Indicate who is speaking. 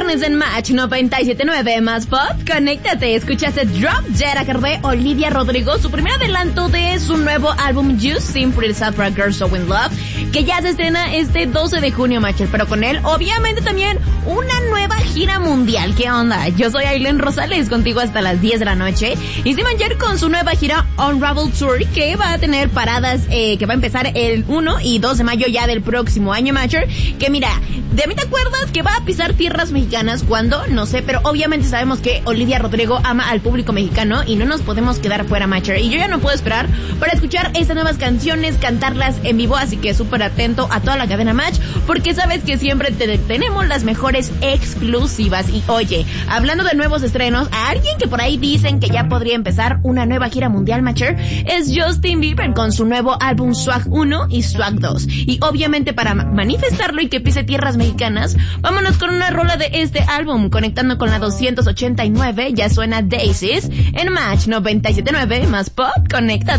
Speaker 1: viernes en Match 97.9 más pop. Conéctate, escuchaste Drop Dead a cargo de Olivia Rodrigo, su primer adelanto de su nuevo álbum Justin Pretty Sad for a Girl So In Love, que ya se estrena este 12 de junio, Matcher. Pero con él, obviamente también una nueva gira mundial. ¿Qué onda? Yo soy Aileen Rosales, contigo hasta las 10 de la noche. Y Steven Yer con su nueva gira Unravel Tour, que va a tener paradas, que va a empezar el 1 y 2 de mayo ya del próximo año, Matcher. Que mira, ¿de mí te acuerdas que va a pisar tierras mexicanas? ¿Cuándo? No sé, pero obviamente sabemos que Olivia Rodrigo ama al público mexicano y no nos podemos quedar fuera, Matcher. Y yo ya no puedo esperar para escuchar estas nuevas canciones, cantarlas en vivo, así que súper atento a toda la cadena Match, porque sabes que siempre tenemos las mejores exclusivas. Y oye, hablando de nuevos estrenos, a alguien que por ahí dicen que ya podría empezar una nueva gira mundial, Matcher, es Justin Bieber con su nuevo álbum Swag 1 y Swag 2. Y obviamente para manifestarlo y que pise tierras mexicanas, vámonos con una rola de este álbum, conectando con la 289, ya suena Daisies en Match 97.9 más pop. Conecta.